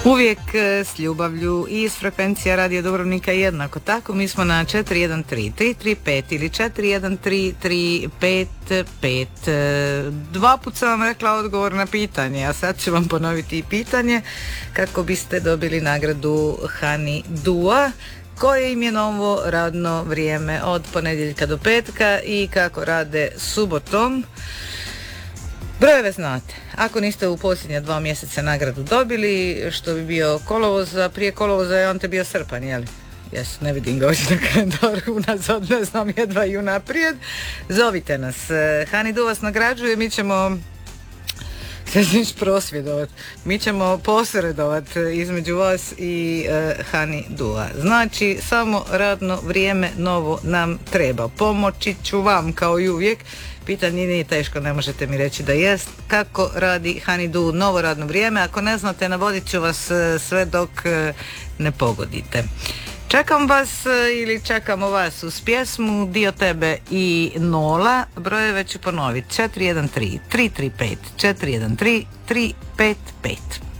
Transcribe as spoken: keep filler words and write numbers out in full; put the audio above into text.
Uvijek s ljubavlju i s frekvencija Radio Dubrovnika jednako tako. Mi smo na četiri jedan tri tri tri pet ili četiri jedan tri tri pet pet. Dva put sam vam rekla odgovor na pitanje, a sad ću vam ponoviti i pitanje kako biste dobili nagradu Hani Dua. Koje im je novo radno vrijeme od ponedjeljka do petka i kako rade subotom? Brojeve znate. Ako niste u posljednje dva mjeseca nagradu dobili, što bi bio kolovoza, prije kolovoza je on te bio srpanj, jel? Jes, ne vidim ga ovdje na kalendaru unazad, ne znam, jedva i unaprijed. Zovite nas. Hani Du vas nagrađuje, mi ćemo se niš prosvjedovat. Mi ćemo posredovat između vas i uh, Hani Dua. Znači, samo radno vrijeme novo nam treba. Pomoći ću vam, kao i uvijek. Pitanje nije teško, ne možete mi reći da jest. Kako radi Hani Du novo radno vrijeme? Ako ne znate, navodit ću vas sve dok ne pogodite. Čekam vas ili čekamo vas uz pjesmu Dio tebe i Nola. Brojeve ću ponoviti. četiri jedan tri tri tri pet četiri jedan tri tri pet pet.